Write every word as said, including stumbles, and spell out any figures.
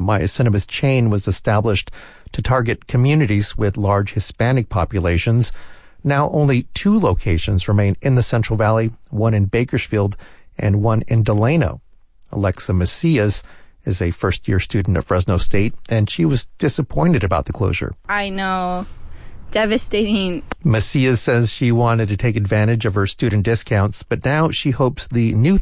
Maya Cinemas chain was established to target communities with large Hispanic populations. Now only two locations remain in the Central Valley, one in Bakersfield and one in Delano. Alexa Macias is a first-year student at Fresno State, and she was disappointed about the closure. I know. Devastating. Macias says she wanted to take advantage of her student discounts, but now she hopes the new